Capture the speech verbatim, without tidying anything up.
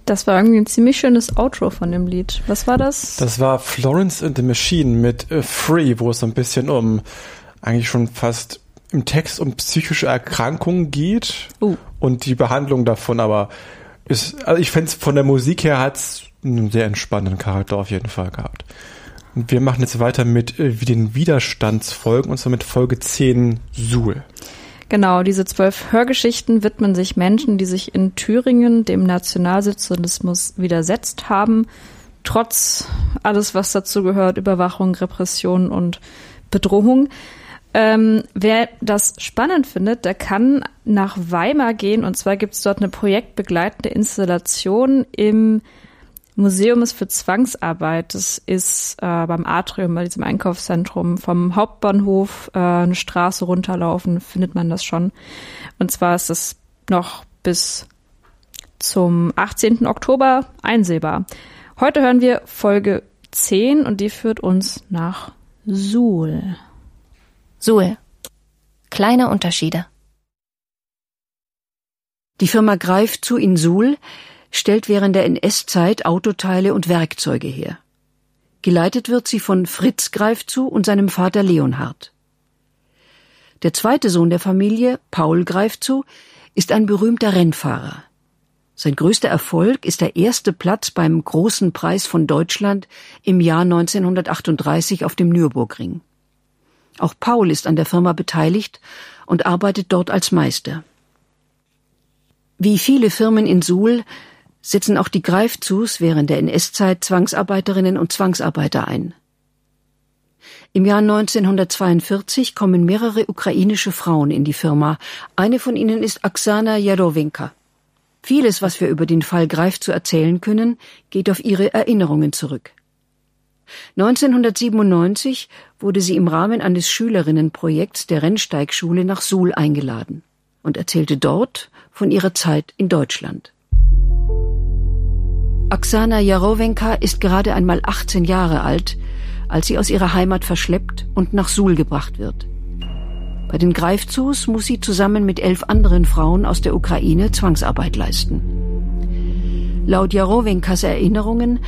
Das war irgendwie ein ziemlich schönes Outro von dem Lied. Was war das? Das war Florence and the Machine mit uh, Free, wo es so ein bisschen um eigentlich schon fast im Text um psychische Erkrankungen geht uh. und die Behandlung davon, aber ist, also ich fände es von der Musik her hat es einen sehr entspannenden Charakter auf jeden Fall gehabt. Und wir machen jetzt weiter mit äh, wie den Widerstandsfolgen und zwar mit Folge zehn Suhl. Genau, diese zwölf Hörgeschichten widmen sich Menschen, die sich in Thüringen dem Nationalsozialismus widersetzt haben, trotz alles, was dazu gehört, Überwachung, Repression und Bedrohung. Ähm, wer das spannend findet, der kann nach Weimar gehen, und zwar gibt es dort eine projektbegleitende Installation im Museum ist für Zwangsarbeit. Das ist äh, beim Atrium, bei diesem Einkaufszentrum vom Hauptbahnhof äh, eine Straße runterlaufen, findet man das schon. Und zwar ist es noch bis zum achtzehnten Oktober einsehbar. Heute hören wir Folge zehn und die führt uns nach Suhl. Suhl. Kleine Unterschiede. Die Firma Greifzu in Suhl stellt während der N S-Zeit Autoteile und Werkzeuge her. Geleitet wird sie von Fritz Greifzu und seinem Vater Leonhard. Der zweite Sohn der Familie, Paul Greifzu, ist ein berühmter Rennfahrer. Sein größter Erfolg ist der erste Platz beim Großen Preis von Deutschland im Jahr neunzehnhundertachtunddreißig auf dem Nürburgring. Auch Paul ist an der Firma beteiligt und arbeitet dort als Meister. Wie viele Firmen in Suhl setzen auch die Greifzus während der N S-Zeit Zwangsarbeiterinnen und Zwangsarbeiter ein. Im Jahr neunzehnhundertzweiundvierzig kommen mehrere ukrainische Frauen in die Firma. Eine von ihnen ist Oksana Jarowenka. Vieles, was wir über den Fall Greifzu erzählen können, geht auf ihre Erinnerungen zurück. neunzehnhundertsiebenundneunzig wurde sie im Rahmen eines Schülerinnenprojekts der Rennsteigschule nach Suhl eingeladen und erzählte dort von ihrer Zeit in Deutschland. Oksana Jarowenka ist gerade einmal achtzehn Jahre alt, als sie aus ihrer Heimat verschleppt und nach Suhl gebracht wird. Bei den Greifzus muss sie zusammen mit elf anderen Frauen aus der Ukraine Zwangsarbeit leisten. Laut Jarowenkas Erinnerungen